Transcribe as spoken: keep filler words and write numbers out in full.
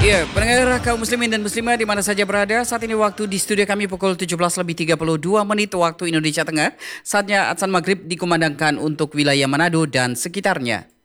Ya, pendengar kaum muslimin dan muslimah di mana saja berada, saat ini waktu di studio kami pukul tujuh belas lebih tiga puluh dua menit waktu Indonesia Tengah. Saatnya azan maghrib dikumandangkan untuk wilayah Manado dan sekitarnya.